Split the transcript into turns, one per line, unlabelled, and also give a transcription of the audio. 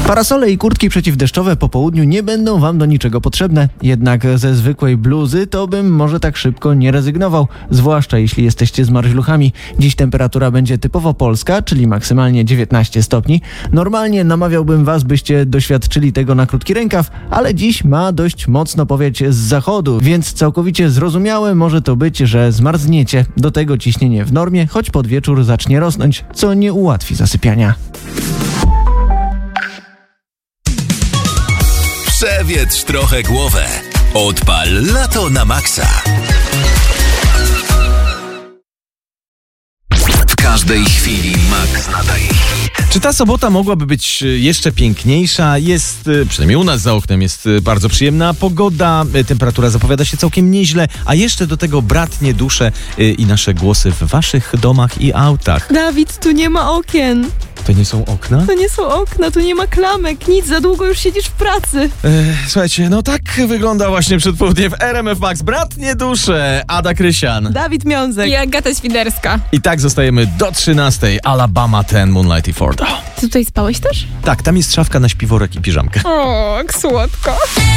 Parasole i kurtki przeciwdeszczowe po południu nie będą wam do niczego potrzebne. Jednak ze zwykłej bluzy to bym może tak szybko nie rezygnował, zwłaszcza jeśli jesteście zmarzluchami. Dziś temperatura będzie typowo polska, czyli maksymalnie 19 stopni. Normalnie namawiałbym was, byście doświadczyli tego na krótki rękaw, ale dziś ma dość mocno powiać z zachodu, więc całkowicie zrozumiałe może to być, że zmarzniecie. Do tego ciśnienie w normie, choć pod wieczór zacznie rosnąć, co nie ułatwi zasypiania.
Przewietrz trochę głowę. Odpal lato na maksa. W każdej chwili Max nadaje hit.
Czy ta sobota mogłaby być jeszcze piękniejsza? Jest, przynajmniej u nas za oknem, jest bardzo przyjemna pogoda, temperatura zapowiada się całkiem nieźle, a jeszcze do tego bratnie dusze i nasze głosy w waszych domach i autach.
Dawid, tu nie ma okien.
To nie są okna?
To nie są okna, tu nie ma klamek, nic, za długo już siedzisz w pracy.
Słuchajcie, no tak wygląda właśnie przed południem w RMF Max. Bratnie dusze, Ada Krysian.
Dawid Miązek.
I Agata Świderska.
I tak zostajemy do 13. Alabama 10, Moonlight i Ford.
Ty tutaj spałeś też?
Tak, tam jest szafka na śpiworek i piżamkę.
O, jak słodko.